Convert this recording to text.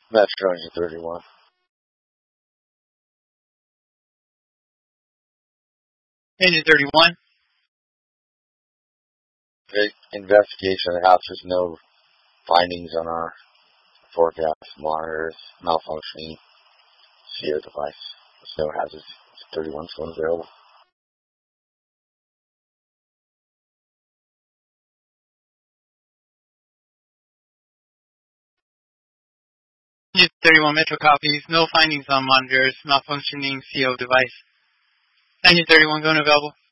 Metro 31. Engine 31. The investigation of the house, there's no findings on our forecast monitors, malfunctioning CO device. There's no hazards. 31 still available. Engine 31 Metro copies. No findings on monitors. Malfunctioning CO device. Engine 31 going available.